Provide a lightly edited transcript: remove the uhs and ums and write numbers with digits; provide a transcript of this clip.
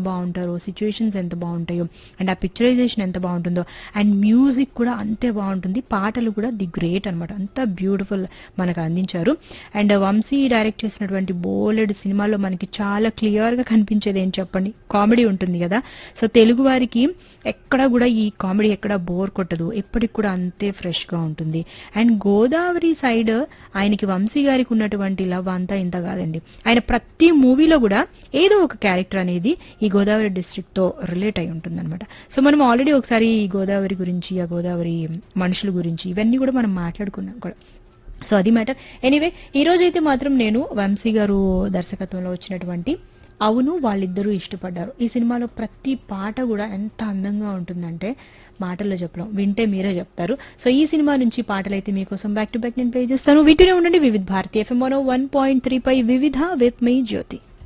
బాగుంటారో, situations ఎంత బాగుంటాయో, and ఆ పిక్చరైజేషన్ ఎంత బాగుంటుందో, అండ్ మ్యూజిక్ కూడా అంతే బాగుంటుంది, పాటలు కూడా ది గ్రేట్ అనమాట, అంత బ్యూటిఫుల్ మనకు అందించారు. అండ్ వంశీ డైరెక్ట్ చేసినటువంటి బోలెడ్ సినిమాల్లో మనకి చాలా క్లియర్ గా కనిపించేది ఏం చెప్పండి, కామెడీ ఉంటుంది కదా. సో తెలుగు వారికి ఎక్కడ కూడా ఈ కామెడీ ఎక్కడ బోర్ కొట్టదు, ఎప్పటికి కూడా అంతే ఫ్రెష్ గా ఉంటుంది. అండ్ గోదావరి సైడ్ ఆయనకి వంశీ గారికి ఉన్నటువంటి లవ్ అంతా ఇంత కాదండి, ఆయన ప్రతి మూవీలో కూడా ఏదో ఒక క్యారెక్టర్ అనేది ఈ గోదావరి డిస్ట్రిక్ట్ తో రిలేట్ అయి ఉంటుంది అనమాట. సో మనం ఆల్రెడీ ఒకసారి ఈ గోదావరి గురించి, ఆ గోదావరి మనుషుల గురించి ఇవన్నీ కూడా మనం మాట్లాడుకున్నాం కూడా. సో అది మ్యాటర్. ఎనీవే ఈ రోజు అయితే మాత్రం నేను వంశీ గారు దర్శకత్వంలో వచ్చినటువంటి అవును వాళ్ళిద్దరూ ఇష్టపడ్డారు ఈ సినిమాలో ప్రతి పాట కూడా ఎంత అందంగా ఉంటుందంటే మాటల్లో చెప్పలేం, వింటే మీరే చెప్తారు. సో ఈ సినిమా నుంచి పాటలైతే మీకోసం బ్యాక్ టు బ్యాక్ నేను ప్లే చేస్తాను. వింటూనే ఉండండి వివిధ భారతి FM 101.3 పై వివిధ విత్ మీ జ్యోతి.